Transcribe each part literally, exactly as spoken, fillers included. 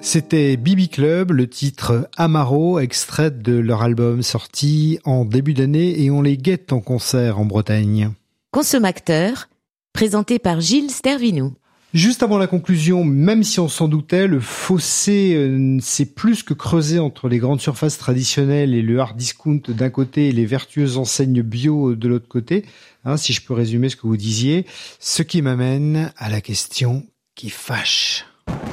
C'était B B Club, le titre Amaro, extrait de leur album sorti en début d'année, et on les guette en concert en Bretagne. Consomacteur, présenté par Gilles Stervinou. Juste avant la conclusion, même si on s'en doutait, le fossé euh, s'est plus que creusé entre les grandes surfaces traditionnelles et le hard discount d'un côté et les vertueuses enseignes bio de l'autre côté, hein, si je peux résumer ce que vous disiez, ce qui m'amène à la question qui fâche.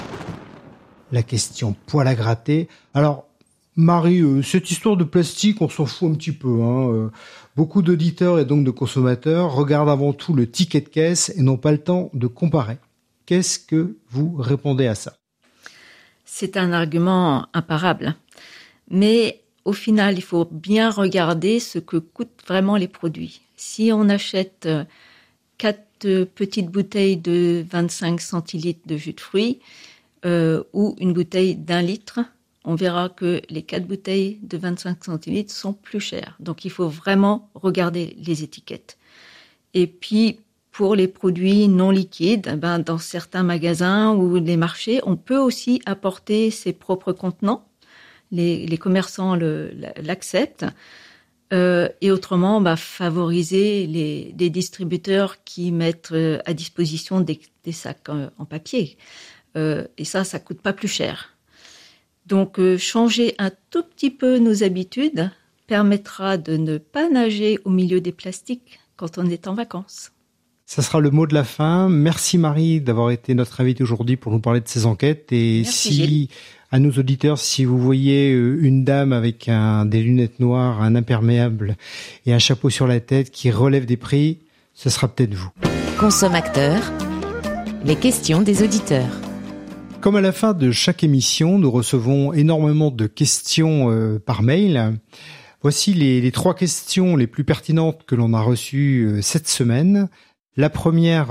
La question poil à gratter. Alors, Marie, euh, cette histoire de plastique, on s'en fout un petit peu. Hein. Euh, beaucoup d'auditeurs et donc de consommateurs regardent avant tout le ticket de caisse et n'ont pas le temps de comparer. Qu'est-ce que vous répondez à ça ? C'est un argument imparable. Mais au final, il faut bien regarder ce que coûtent vraiment les produits. Si on achète quatre petites bouteilles de vingt-cinq centilitres de jus de fruits, Euh, ou une bouteille d'un litre, on verra que les quatre bouteilles de vingt-cinq centilitres sont plus chères. Donc, il faut vraiment regarder les étiquettes. Et puis, pour les produits non liquides, ben, dans certains magasins ou les marchés, on peut aussi apporter ses propres contenants. Les, les commerçants le, l'acceptent. Euh, et autrement, bah, favoriser les, les distributeurs qui mettent à disposition des, des sacs en, en papier. Euh, et ça, ça coûte pas plus cher. Donc, euh, changer un tout petit peu nos habitudes permettra de ne pas nager au milieu des plastiques quand on est en vacances. Ça sera le mot de la fin. Merci Marie d'avoir été notre invitée aujourd'hui pour nous parler de ces enquêtes. Et Merci, si, Gilles. à nos auditeurs, si vous voyez une dame avec un, des lunettes noires, un imperméable et un chapeau sur la tête qui relève des prix, ce sera peut-être vous. Consomacteur, les questions des auditeurs. Comme à la fin de chaque émission, nous recevons énormément de questions euh, par mail. Voici les, les trois questions les plus pertinentes que l'on a reçues euh, cette semaine. La première